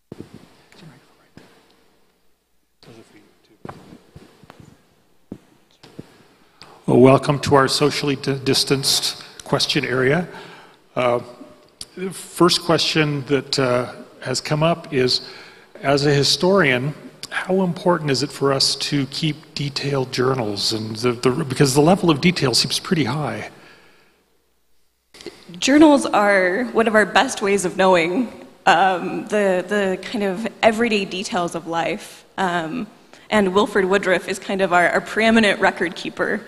Well, welcome to our socially distanced question area. The first question that has come up is, as a historian, how important is it for us to keep detailed journals? And because the level of detail seems pretty high. Journals are one of our best ways of knowing the kind of everyday details of life. And Wilford Woodruff is kind of our preeminent record keeper.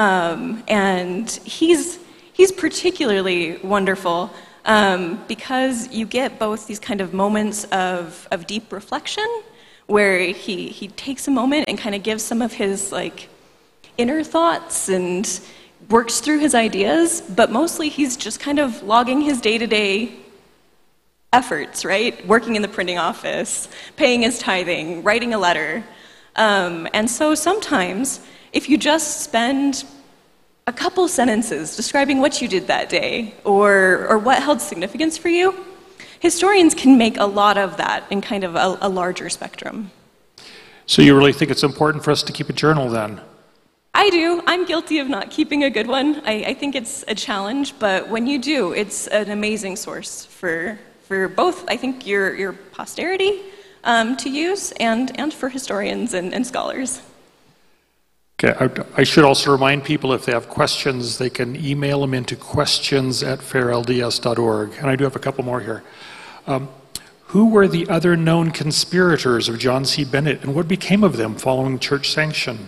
And he's particularly wonderful because you get both these kind of moments of deep reflection where he takes a moment and kind of gives some of his like inner thoughts and works through his ideas, but mostly he's just kind of logging his day-to-day efforts, right? Working in the printing office, paying his tithing, writing a letter. And so sometimes, if you just spend a couple sentences describing what you did that day or what held significance for you, historians can make a lot of that in kind of a larger spectrum. So you really think it's important for us to keep a journal then? I do. I'm guilty of not keeping a good one. I think it's a challenge, but when you do, it's an amazing source for both, I think, your posterity to use and for historians and scholars. Okay, I should also remind people if they have questions, they can email them into questions@fairlds.org. And I do have a couple more here. Who were the other known conspirators of John C. Bennett, and what became of them following church sanction?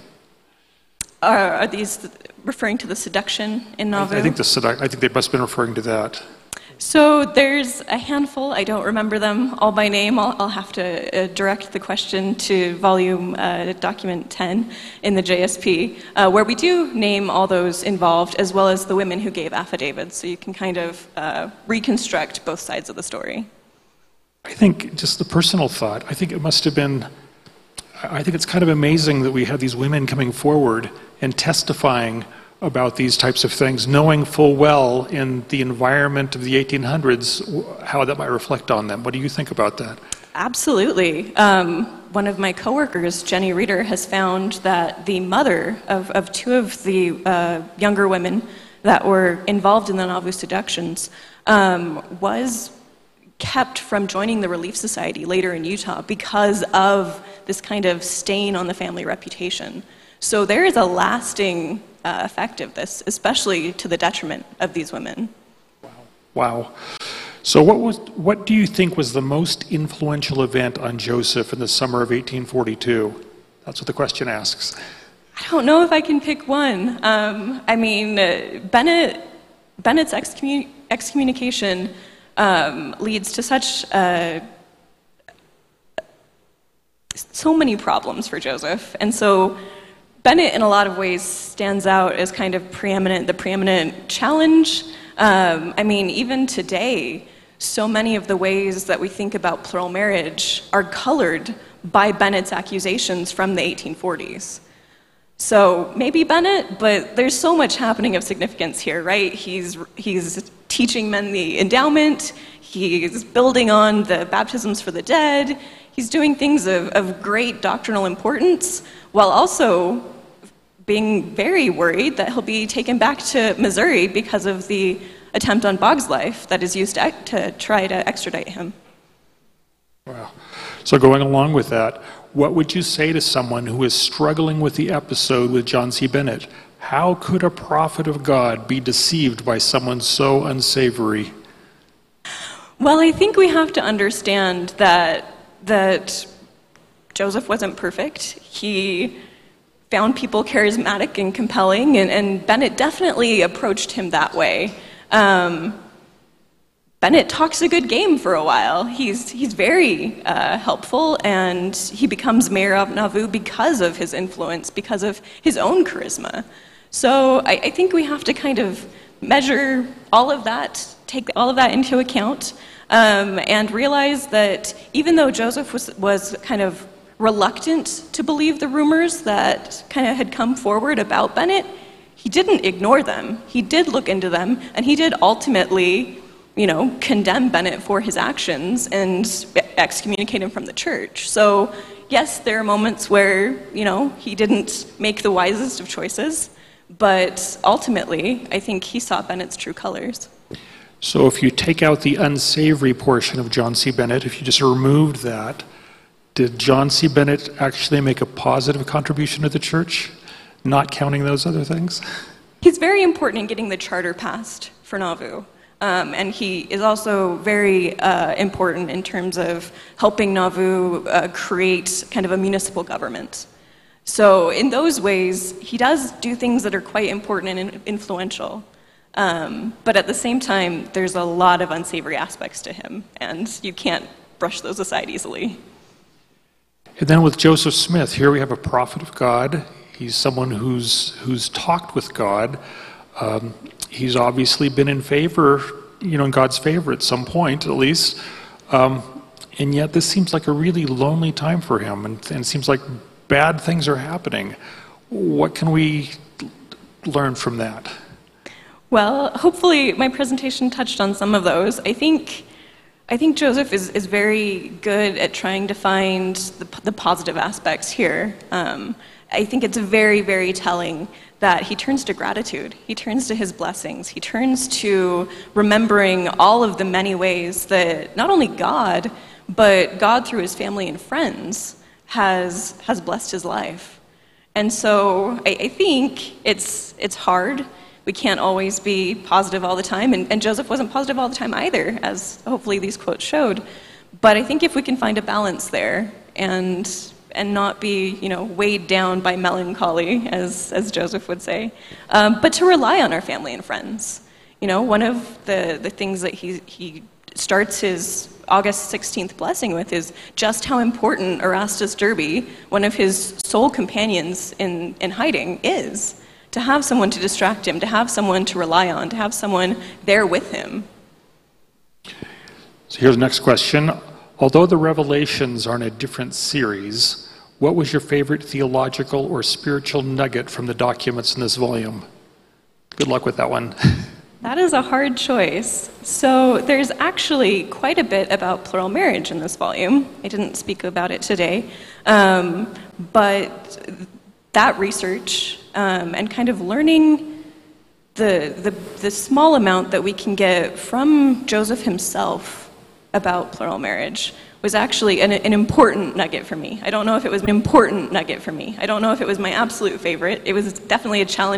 Are these referring to the seduction in Nauvoo? I think they must have been referring to that. So there's a handful, I don't remember them all by name. I'll have to direct the question to volume document 10 in the JSP, where we do name all those involved, as well as the women who gave affidavits, so you can kind of reconstruct both sides of the story. I think, just the personal thought, I think it must have been, I think it's kind of amazing that we have these women coming forward and testifying about these types of things, knowing full well in the environment of the 1800s how that might reflect on them. What do you think about that? Absolutely. One of my coworkers, Jenny Reeder, has found that the mother of two of the younger women that were involved in the Nauvoo seductions was kept from joining the Relief Society later in Utah because of this kind of stain on the family reputation. So there is a lasting effect of this, especially to the detriment of these women. Wow. So what do you think was the most influential event on Joseph in the summer of 1842? That's what the question asks. I don't know if I can pick one. I mean, Bennett's excommunication leads to so many problems for Joseph, and so Bennett, in a lot of ways, stands out as kind of the preeminent challenge. I mean, even today, so many of the ways that we think about plural marriage are colored by Bennett's accusations from the 1840s. So maybe Bennett, but there's so much happening of significance here, right? He's teaching men the endowment, he's building on the baptisms for the dead, he's doing things of great doctrinal importance, while also being very worried that he'll be taken back to Missouri because of the attempt on Boggs' life that is used to try to extradite him. Wow. So going along with that, what would you say to someone who is struggling with the episode with John C. Bennett? How could a prophet of God be deceived by someone so unsavory? Well, I think we have to understand that Joseph wasn't perfect. He found people charismatic and compelling, and Bennett definitely approached him that way. Bennett talks a good game for a while. He's very helpful, and he becomes mayor of Nauvoo because of his influence, because of his own charisma. So I think we have to kind of measure all of that, take all of that into account, and realize that even though Joseph was kind of reluctant to believe the rumors that kind of had come forward about Bennett, he didn't ignore them. He did look into them, and he did ultimately condemn Bennett for his actions and excommunicate him from the church. So yes, there are moments where, he didn't make the wisest of choices, but ultimately, I think he saw Bennett's true colors. So if you take out the unsavory portion of John C. Bennett, if you just removed that, did John C. Bennett actually make a positive contribution to the church, not counting those other things? He's very important in getting the charter passed for Nauvoo. And he is also very important in terms of helping Nauvoo create kind of a municipal government. So in those ways, he does do things that are quite important and influential. But at the same time, there's a lot of unsavory aspects to him, and you can't brush those aside easily. And then with Joseph Smith, here we have a prophet of God. He's someone who's talked with God. He's obviously been in favor, in God's favor at some point, at least. And yet this seems like a really lonely time for him, and it seems like bad things are happening. What can we learn from that? Well, hopefully my presentation touched on some of those. I think Joseph is very good at trying to find the positive aspects here. I think it's very, very telling that he turns to gratitude. He turns to his blessings. He turns to remembering all of the many ways that not only God, but God through his family and friends has blessed his life. And so I think it's hard. We can't always be positive all the time, and Joseph wasn't positive all the time either, as hopefully these quotes showed. But I think if we can find a balance there and not be, weighed down by melancholy, as Joseph would say, but to rely on our family and friends. One of the things that he starts his August 16th blessing with is just how important Erastus Derby, one of his sole companions in hiding, is. To have someone to distract him, to have someone to rely on, to have someone there with him. So here's the next question. Although the Revelations are in a different series, what was your favorite theological or spiritual nugget from the documents in this volume? Good luck with that one. That is a hard choice. So there's actually quite a bit about plural marriage in this volume. I didn't speak about it today. But that research and kind of learning the small amount that we can get from Joseph himself about plural marriage was actually an important nugget for me. I don't know if it was an important nugget for me. I don't know if it was my absolute favorite. It was definitely a challenge.